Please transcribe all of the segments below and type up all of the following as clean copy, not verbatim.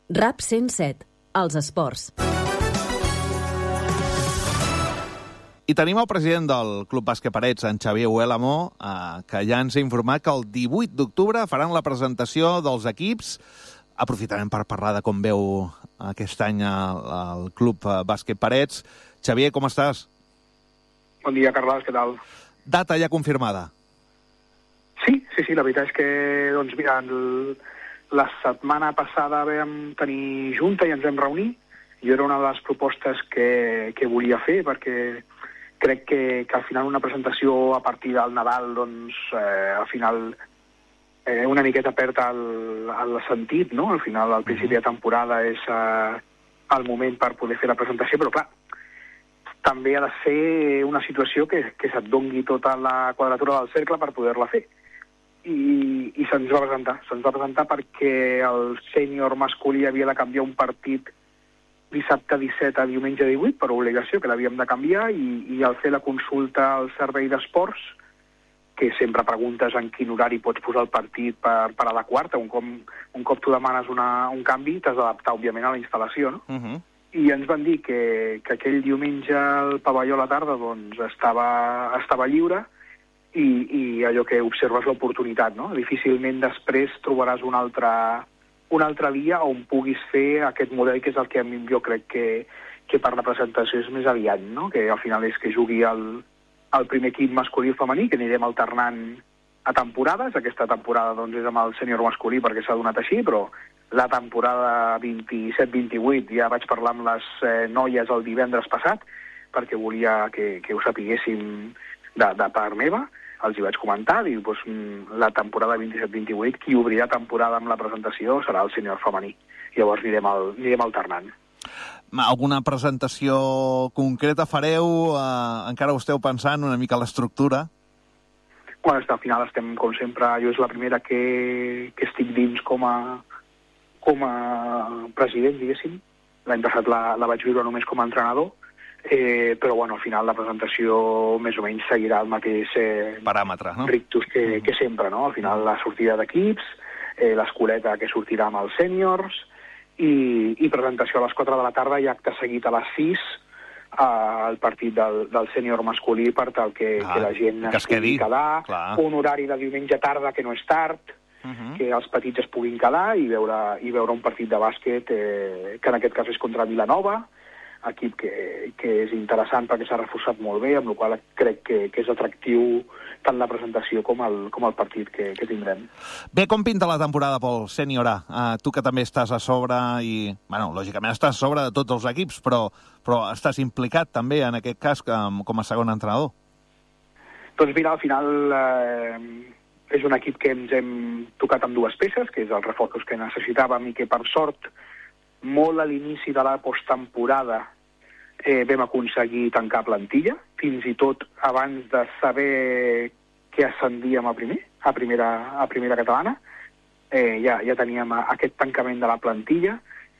RAP 107, els esports. I tenim el president del Club Bàsquet Parets, en Xavier Huel-Amor, que ja ens ha informat que el 18 d'octubre faran la presentació dels equips. Aprofitarem per parlar de com veu aquest any el Club Bàsquet Parets. Xavier, com estàs? Bon dia, Carles, què tal? Data ja confirmada. Sí, la veritat és que, doncs mira, la setmana passada vam tenir junta i ens vam reunir. Jo era una de les propostes que volia fer, perquè crec que al final una presentació a partir del Nadal, doncs, al final una miqueta perd el sentit, no? Al final, al principi de temporada és el moment per poder fer la presentació, però clar, també ha de ser una situació que se't dongui tota la quadratura del cercle per poder-la fer. I se'ns va presentar perquè el sènior masculí havia de canviar un partit dissabte 17 a diumenge 18 per obligació, que l'havíem de canviar, i al fer la consulta al servei d'esports, que sempre preguntes en quin horari pots posar el partit per adequar-te, un cop tu demanes un canvi, t'has d'adaptar, òbviament, a la instal·lació, no? I ens van dir que aquell diumenge el pavelló a la tarda doncs, estava lliure, i allò que observes l'oportunitat, no? Difícilment després trobaràs un altre dia on puguis fer aquest model, que és el que jo crec que per la presentació és més aviat, no? Que al final és que jugui el primer equip masculí i femení, que anirem alternant a temporades. Aquesta temporada doncs, és amb el sènior masculí perquè s'ha donat així, però la temporada 27-28 ja vaig parlar amb les noies el divendres passat, perquè volia que ho sapiguéssim de part meva. Els hi vaig comentar, diu, doncs, la temporada 27-28, qui obrirà temporada amb la presentació serà el sènior femení. Llavors anirem alternant. Alguna presentació concreta fareu? Encara ho esteu pensant una mica l'estructura? Bueno, al final estem, com sempre, jo és la primera que estic dins com a president, diguéssim. L'any passat la vaig viure només com a entrenador, però bueno, al final la presentació més o menys seguirà el mateix paràmetre, no? Rictus que sempre, no? Al final la sortida d'equips, l'escoleta que sortirà amb els sèniors, i presentació a les 4 de la tarda i acte seguit a les 6 al partit del sènior masculí per tal que la gent es pugui quedar, un horari de diumenge tarda que no és tard, que els petits es puguin quedar i veure un partit de bàsquet que en aquest cas és contra Vilanova, equip que és interessant perquè s'ha reforçat molt bé, amb la qual crec que és atractiu tant la presentació com el partit que tindrem. Bé, com pinta la temporada pel sènior A? Tu que també estàs a sobre i, bueno, lògicament estàs a sobre de tots els equips, però estàs implicat també en aquest cas com a segon entrenador. Doncs mira, al final és un equip que ens hem tocat amb dues peces, que és els reforços que necessitàvem i que per sort molt a l'inici de la posttemporada vam aconseguir tancar plantilla, fins i tot abans de saber que ascendíem a primera catalana. Ja teníem aquest tancament de la plantilla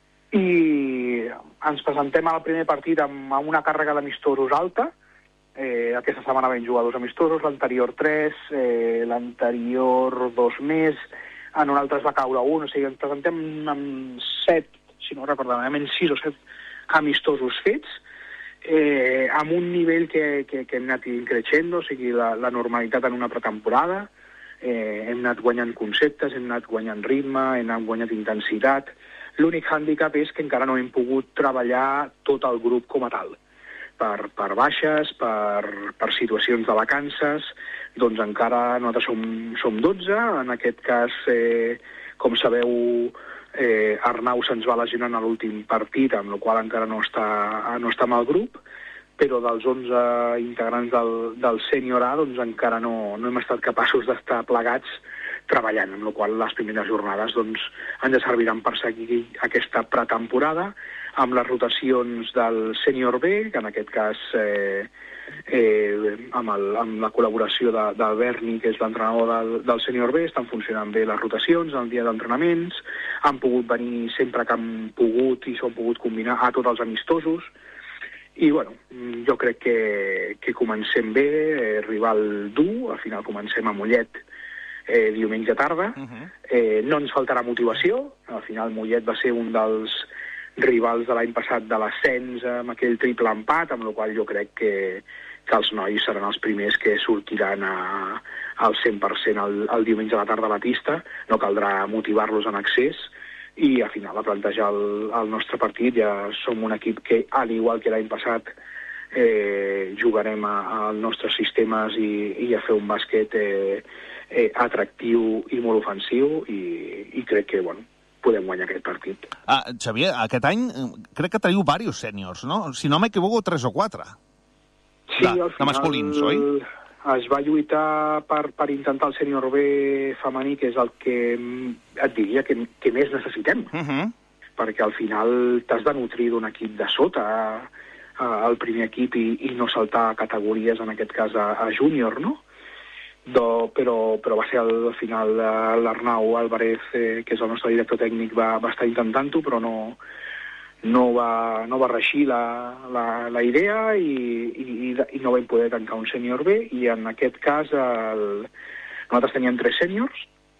i ens presentem al primer partit amb una càrrega d'amistosos alta. Aquesta setmana vam jugar 2 amistosos, l'anterior 3, l'anterior 2 més, en un altre es va caure 1, o sigui, ens presentem amb 7, si no recordo, amb 6 o 7 amistosos fets, amb un nivell que hem anat increixent, o sigui, la normalitat en una pretemporada, hem anat guanyant conceptes, hem anat guanyant ritme, hem anat guanyant intensitat. L'únic hàndicap és que encara no hem pogut treballar tot el grup com a tal. Per baixes, per situacions de vacances, doncs encara nosaltres som 12, en aquest cas, com sabeu, Arnau se'ns va lesionar en l'últim partit, amb la qual encara no està amb el grup, però dels 11 integrants del sènior A doncs encara no hem estat capaços d'estar plegats treballant, amb la qual les primeres jornades doncs, ens serviran per seguir aquesta pretemporada, amb les rotacions del sènior B, que en aquest cas amb la col·laboració del Berni, que és l'entrenador del sènior B, estan funcionant bé les rotacions el dia d'entrenaments, han pogut venir sempre que han pogut i s'han pogut combinar a tots els amistosos, i bueno, jo crec que comencem bé, rival dur, al final comencem a Mollet diumenge tarda. No ens faltarà motivació. Al final Mollet va ser un dels rivals de l'any passat de l'ascens amb aquell triple empat, amb la qual jo crec que els nois seran els primers que sortiran al 100% el diumenge a la tarda a la pista. No caldrà motivar-los en excés, i al final a plantejar el nostre partit. Ja som un equip que, al igual que l'any passat, jugarem als nostres sistemes i a fer un bàsquet atractiu i molt ofensiu, i crec que podem guanyar aquest partit. Xavier, aquest any crec que teniu diversos sèniors, no? Si no m'equivoco, 3 o 4. Sí, al final de masculins, oi? Es va lluitar per intentar el sènior B femení, que és el que et diria que més necessitem. Perquè al final t'has de nutrir d'un equip de sota, al primer equip, i no saltar categories, en aquest cas a júnior, no? Però va ser al final l'Arnau Álvarez, que és el nostre director tècnic, va estar intentant-ho, però no va reeixir la idea, i no vam poder tancar un sènior B, i en aquest cas nosaltres teníem 3 sèniors.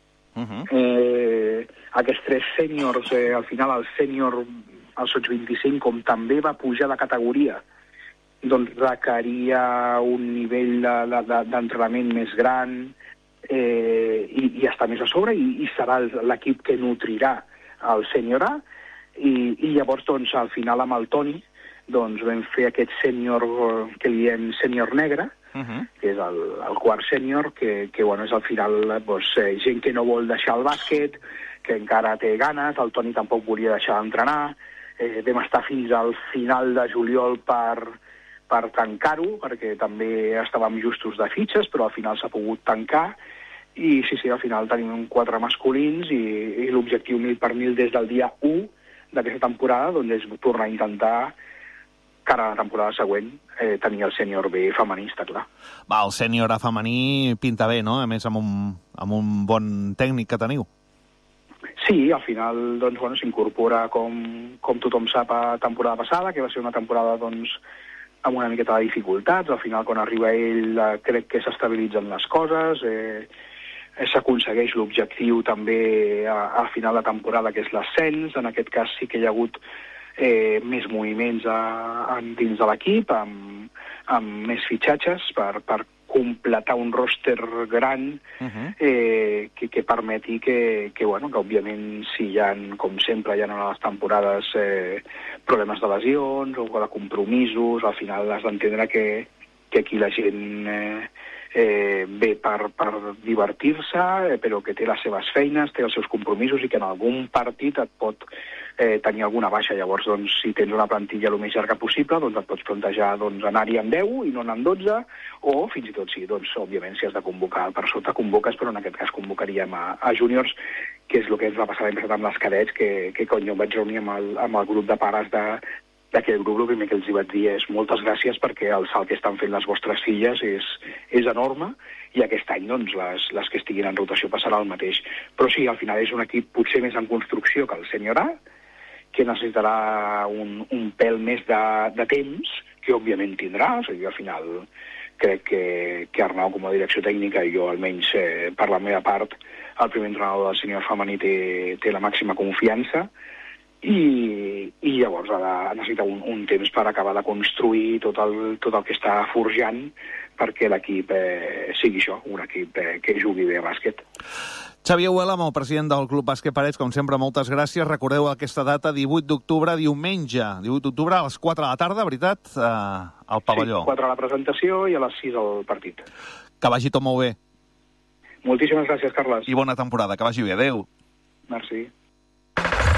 Aquests 3 sèniors, al final el sènior, el Sots 25, com també va pujar de categoria, doncs requeria un nivell d'entrenament més gran, i està més a sobre, i serà l'equip que nutrirà el sènior A. I llavors, doncs, al final, amb el Toni, doncs, vam fer aquest sènior que li diem sènior negre, que és el quart sènior, que és al final gent que no vol deixar el bàsquet, que encara té ganes. El Toni tampoc volia deixar d'entrenar. Vam estar fins al final de juliol per tancar-ho, perquè també estàvem justos de fitxes, però al final s'ha pogut tancar. I sí, al final tenim 4 masculins, i l'objectiu 1000 per 1000 des del dia 1 d'aquesta temporada, doncs, és tornar a intentar, cara a la temporada següent, tenir el sènior B femení, està clar. El sènior A femení pinta bé, no? A més, amb un bon tècnic que teniu. Sí, al final doncs, s'incorpora, com tothom sap, a temporada passada, que va ser una temporada doncs, amb una miqueta de dificultats. Al final, quan arriba ell, crec que s'estabilitzen les coses, s'aconsegueix l'objectiu també al final de temporada, que és l'ascens. En aquest cas sí que hi ha hagut més moviments dins de l'equip, amb més fitxatges per completar un roster gran que permeti que òbviament, si hi ha, com sempre, hi ha en les temporades problemes de lesions o de compromisos, al final has d'entendre que aquí la gent ve per divertir-se, però que té les seves feines, té els seus compromisos, i que en algun partit et pot tenir alguna baixa. Llavors, doncs, si tens una plantilla el més llarga possible, doncs et pots plantejar anar-hi amb 10 i no anar amb 12, o fins i tot sí, doncs, òbviament, si has de convocar per sota, convoques, però en aquest cas convocaríem a júniors, que és el que ens va passar l'any passat amb les cadets, que quan jo em vaig reunir amb el grup de pares d'aquell grup, el primer que els hi vaig dir és moltes gràcies, perquè el salt que estan fent les vostres filles és enorme, i aquest any doncs, les que estiguin en rotació passarà el mateix. Però sí, al final és un equip potser més en construcció que el sènior A, que necessitarà un pèl més de temps, que òbviament tindrà. O sigui, al final crec que Arnau, com a direcció tècnica, i jo almenys per la meva part, el primer entrenador del sènior femení té la màxima confiança, i llavors necessita un temps per acabar de construir tot el que està forjant, perquè l'equip sigui això, un equip que jugui bé a bàsquet. Xavier Huélamo, president del Club Bàsquet Parets, com sempre, moltes gràcies. Recordeu aquesta data, 18 d'octubre, diumenge, 18 d'octubre, a les 4 de la tarda, veritat, al pavelló. Sí, 4 a la presentació i a les 6 al partit. Que vagi tot molt bé. Moltíssimes gràcies, Carles. I bona temporada, que vagi bé. Adéu. Merci.